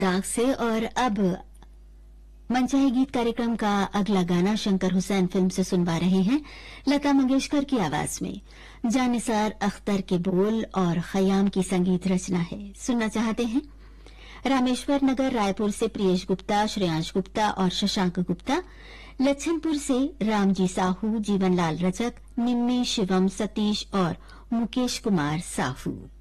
दाग से। और अब मनचाहे गीत कार्यक्रम का अगला गाना शंकर हुसैन फिल्म से सुनवा रहे हैं, लता मंगेशकर की आवाज में। जानिसार अख्तर के बोल और खयाम की संगीत रचना है। सुनना चाहते हैं रामेश्वर नगर रायपुर से प्रियेश गुप्ता, श्रेयांश गुप्ता और शशांक गुप्ता, लच्छनपुर से रामजी साहू, जीवनलाल रजक, निम्मी, शिवम, सतीश और मुकेश कुमार साहू।